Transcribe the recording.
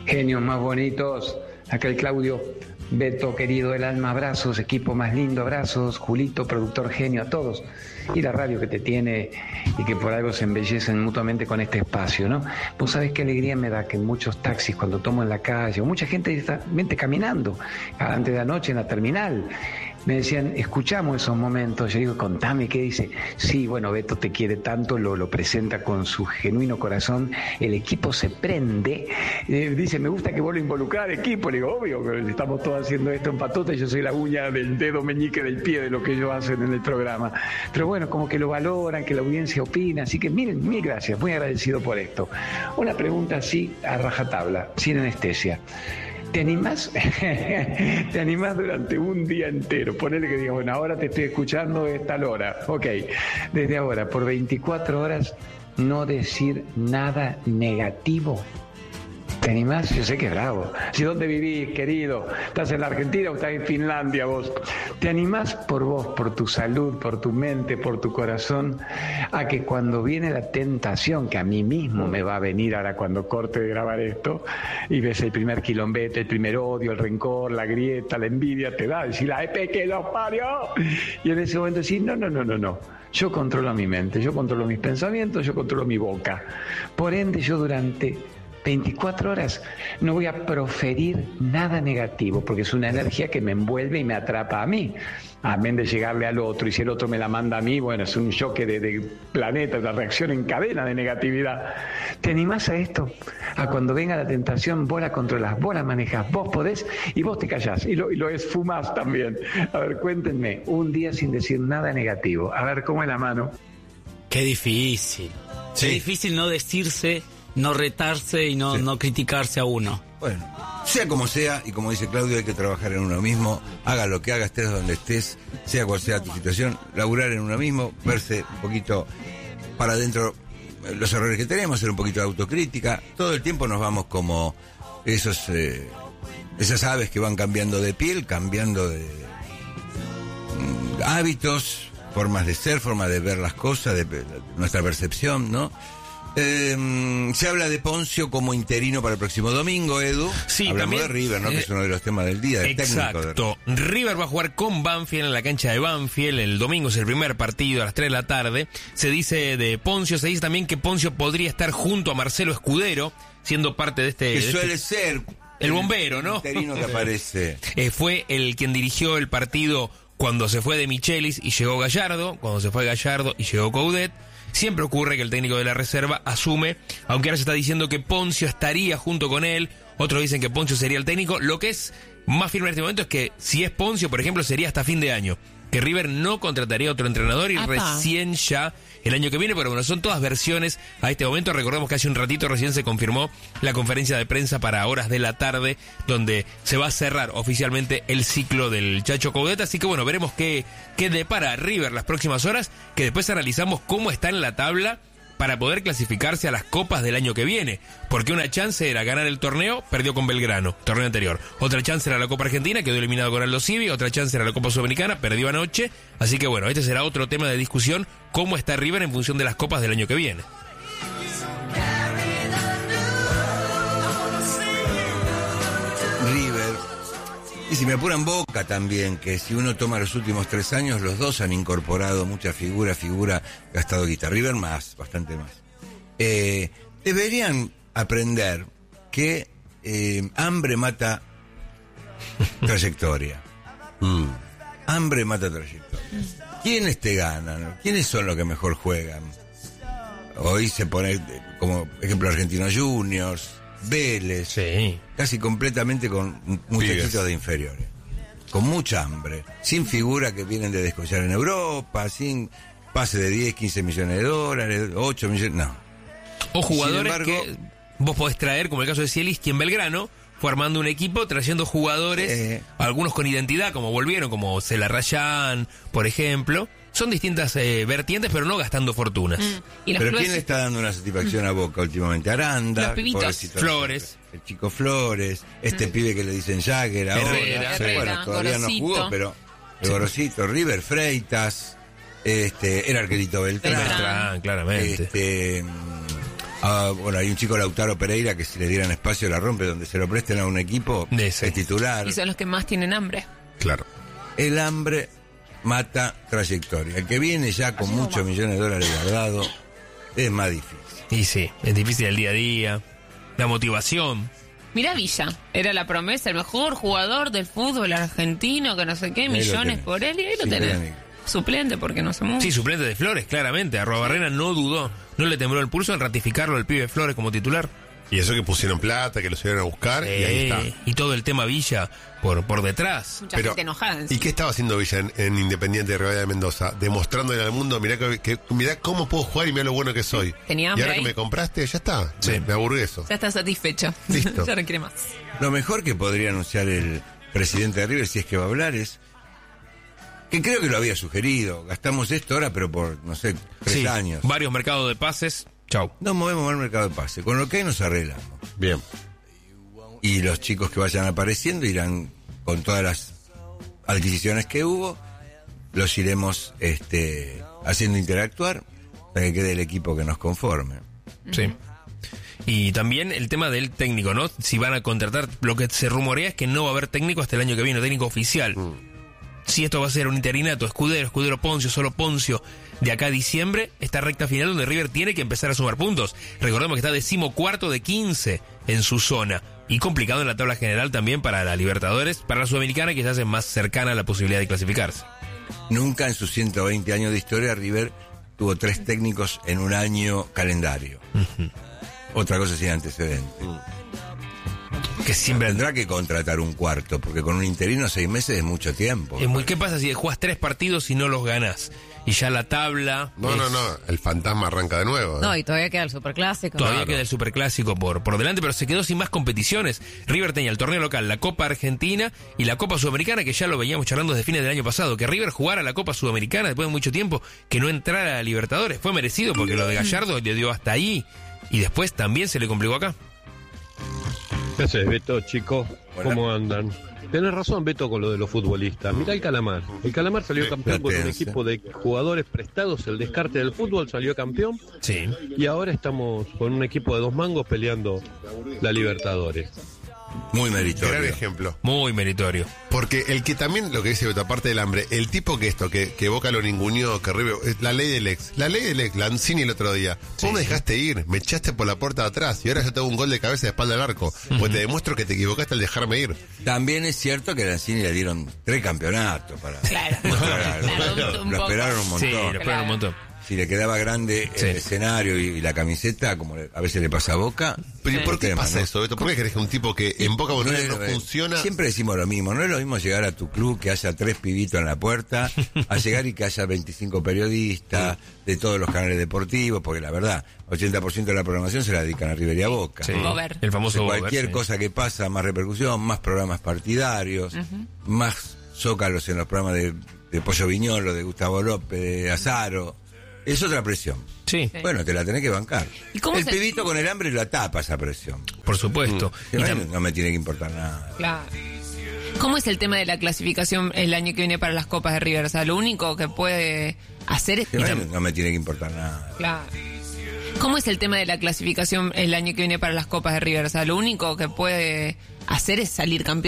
Genios más bonitos. Acá el Claudio. Beto, querido del alma, abrazos. Equipo más lindo, abrazos. Julito, productor genio, a todos. Y la radio que te tiene y que por algo se embellecen mutuamente con este espacio, ¿no? Vos sabés qué alegría me da que en muchos taxis, cuando tomo en la calle, o mucha gente directamente caminando, antes de anoche en la terminal, me decían, escuchamos esos momentos. Yo digo, contame, ¿qué dice? Sí, bueno, Beto te quiere tanto, lo presenta con su genuino corazón, el equipo se prende, dice, me gusta que vos lo involucrás al equipo. Le digo, obvio, que estamos todos haciendo esto en patota y yo soy la uña del dedo meñique del pie de lo que ellos hacen en el programa. Pero bueno, como que lo valoran, que la audiencia opina, así que miren, mil gracias, muy agradecido por esto. Una pregunta así, a rajatabla, sin anestesia. ¿Te animás? ¿Te animás durante un día entero? Ponele que digas, bueno, ahora te estoy escuchando de tal hora. Ok, desde ahora, por 24 horas, no decir nada negativo. ¿Te animás? Yo sé que es bravo. ¿Si dónde vivís, querido? ¿Estás en la Argentina o estás en Finlandia vos? ¿Te animás por vos, por tu salud, por tu mente, por tu corazón, a que cuando viene la tentación, que a mí mismo me va a venir ahora cuando corte de grabar esto, y ves el primer quilombete, el primer odio, el rencor, la grieta, la envidia, te da, decir, la EP que los parió? Y en ese momento decís, no. Yo controlo mi mente, yo controlo mis pensamientos, yo controlo mi boca. Por ende, yo durante 24 horas no voy a proferir nada negativo, porque es una energía que me envuelve y me atrapa a mí, amén de llegarle al otro, y si el otro me la manda a mí, bueno, es un choque de planetas, la reacción en cadena de negatividad. ¿Te animás a esto? A cuando venga la tentación, vos la controlás, vos la manejás, vos podés y vos te callás, y lo esfumás también. A ver, cuéntenme, un día sin decir nada negativo, a ver, ¿cómo es la mano? Qué difícil. Sí. Qué difícil no decirse, no retarse y no criticarse a uno. Bueno, sea como sea, y como dice Claudio, hay que trabajar en uno mismo, haga lo que haga, estés donde estés, sea cual sea tu situación, laburar en uno mismo, verse un poquito para adentro los errores que tenemos, hacer un poquito de autocrítica. Todo el tiempo nos vamos como esas aves que van cambiando de piel, cambiando de hábitos, formas de ser, formas de ver las cosas, de nuestra percepción, ¿no? Se habla de Poncio como interino para el próximo domingo, Edu. Sí, hablamos también, de River, ¿no? Que es uno de los temas del día, del exacto. técnico. River va a jugar con Banfield en la cancha de Banfield. El domingo es el primer partido a las 3 de la tarde. Se dice de Poncio, se dice también que Poncio podría estar junto a Marcelo Escudero, siendo parte de este... Que suele ser... El bombero, ¿no? El interino que aparece. Fue el quien dirigió el partido cuando se fue de Michelis y llegó Gallardo, cuando se fue Gallardo y llegó Coudet. Siempre ocurre que el técnico de la reserva asume, aunque ahora se está diciendo que Poncio estaría junto con él, otros dicen que Poncio sería el técnico. Lo que es más firme en este momento es que si es Poncio, por ejemplo, sería hasta fin de año, que River no contrataría a otro entrenador y recién ya el año que viene, pero bueno, son todas versiones a este momento. Recordemos que hace un ratito recién se confirmó la conferencia de prensa para horas de la tarde, donde se va a cerrar oficialmente el ciclo del Chacho Coudet. Así que bueno, veremos qué depara River las próximas horas, que después analizamos cómo está en la tabla para poder clasificarse a las copas del año que viene, porque una chance era ganar el torneo, perdió con Belgrano, torneo anterior. Otra chance era la Copa Argentina, quedó eliminado con Aldo Civi. Otra chance era la Copa Sudamericana, perdió anoche. Así que bueno, este será otro tema de discusión, cómo está River en función de las copas del año que viene. River, y si me apuran Boca también, que si uno toma los últimos 3 años, los dos han incorporado mucha figura, gastado guita. River más, bastante más. Deberían aprender que hambre mata trayectoria. Hambre mata trayectoria. ¿Quiénes te ganan? ¿Quiénes son los que mejor juegan? Hoy se pone como ejemplo Argentinos Juniors, Vélez, sí, casi completamente con muchachitos de inferiores, con mucha hambre, sin figura que vienen de descollar en Europa, sin pase de 10, 15 millones de dólares, 8 millones, no. O jugadores embargo, que vos podés traer, como el caso de Cielis, quien Belgrano fue armando un equipo trayendo jugadores, algunos con identidad, como volvieron, como Celarrayán, por ejemplo. Son distintas vertientes, pero no gastando fortunas. Pero ¿quién le está dando una satisfacción a Boca últimamente? Aranda, los pibitos. Flores, el chico Flores, pibe que le dicen Jagger ahora. Herrera, bueno, todavía Gorosito. no jugó, pero el Gorosito, River, Freitas, el arquerito Beltrán, claramente. Bueno, hay un chico, Lautaro Pereira, que si le dieran espacio la rompe, donde se lo presten a un equipo es titular. Y son los que más tienen hambre. Claro. El hambre mata trayectoria. El que viene ya con muchos millones de dólares guardados es más difícil. Y sí, es difícil el día a día, la motivación. Mirá Villa, era la promesa, el mejor jugador del fútbol argentino, que no sé qué, millones por él, y ahí lo tenés. Suplente, porque no se mueve. Sí, suplente de Flores, claramente. Arruabarrena no dudó, no le tembló el pulso en ratificarlo al pibe Flores como titular. Y eso que pusieron plata, que lo subieron a buscar, y ahí está. Y todo el tema Villa por detrás. Mucha gente enojada. ¿Y qué estaba haciendo Villa en Independiente de Rivadavia de Mendoza? Demostrándole al mundo, mirá cómo puedo jugar y mirá lo bueno que soy. Tenía y hambre ahora ahí. que me compraste, ya está. Sí. Me aburgueso. Ya está satisfecho. Listo. Ya no quiere más. Lo mejor que podría anunciar el presidente de River, si es que va a hablar, es que creo que lo había sugerido. Gastamos esto ahora, pero por, no sé, 3 años. Varios mercados de pases. Chau. Nos movemos al mercado de pase. Con lo que hay nos arreglamos. Bien. Y los chicos que vayan apareciendo irán con todas las adquisiciones que hubo. Los iremos haciendo interactuar para que quede el equipo que nos conforme. Sí. Y también el tema del técnico, ¿no? Si van a contratar, lo que se rumorea es que no va a haber técnico hasta el año que viene, técnico oficial. Si esto va a ser un interinato, Escudero Poncio, solo Poncio, de acá a diciembre, esta recta final donde River tiene que empezar a sumar puntos. Recordemos que está 14º de 15 en su zona. Y complicado en la tabla general también para la Libertadores, para la Sudamericana, que se hace más cercana a la posibilidad de clasificarse. Nunca en sus 120 años de historia River tuvo 3 técnicos en un año calendario. Otra cosa sin antecedentes. Que siempre Tendrá que contratar un cuarto, porque con un interino 6 meses es mucho tiempo. ¿Qué pasa si jugás 3 partidos y no los ganás? Y ya la tabla... No, el fantasma arranca de nuevo. No, y todavía queda el superclásico. Todavía queda el superclásico por delante, pero se quedó sin más competiciones. River tenía el torneo local, la Copa Argentina y la Copa Sudamericana, que ya lo veníamos charlando desde fines del año pasado. Que River jugara la Copa Sudamericana después de mucho tiempo, que no entrara a Libertadores. Fue merecido porque lo de Gallardo le dio hasta ahí. Y después también se le complicó acá. ¿Qué haces, Beto, chico? ¿Cómo andan? Tenés razón, Beto, con lo de los futbolistas. Mirá el Calamar. El Calamar salió campeón con un equipo de jugadores prestados. El descarte del fútbol salió campeón. Sí. Y ahora estamos con un equipo de 2 mangos peleando la Libertadores. Muy meritorio. Gran ejemplo. Muy meritorio. Porque el que también, lo que dice Beto, aparte del hambre, el tipo que Boca lo ninguneó, que River, la ley del ex, Lanzini el otro día. Vos me dejaste ir, me echaste por la puerta de atrás y ahora yo tengo un gol de cabeza de espalda al arco. Pues te demuestro que te equivocaste al dejarme ir. También es cierto que a Lanzini le dieron 3 campeonatos para... Claro. Lo esperaron un montón. Sí, lo esperaron un montón. Si le quedaba grande el escenario y la camiseta, como a veces le pasa a Boca. Pero ¿y por qué tema, pasa eso, Beto? ¿Por qué crees que un tipo que en Boca no funciona? Siempre decimos lo mismo, no es lo mismo llegar a tu club, que haya 3 pibitos en la puerta, a llegar y que haya 25 periodistas de todos los canales deportivos, porque la verdad, 80% de la programación se la dedican a River y a Boca. Sí. Gober. El famoso Gober, cualquier cosa que pasa, más repercusión, más programas partidarios, más zócalos en los programas de Pollo Viñolo, de Gustavo López, de Azaro. Es otra presión. Sí. Bueno, te la tenés que bancar. ¿Y cómo el se- pibito con el hambre lo tapa esa presión. Por supuesto. Y Y bueno, no me tiene que importar nada. Claro. ¿Cómo es el tema de la clasificación el año que viene para las Copas de River? O sea, lo único que puede hacer es... Y bueno, no me tiene que importar nada. Claro. ¿Cómo es el tema de la clasificación el año que viene para las Copas de River? O sea, lo único que puede hacer es salir campeón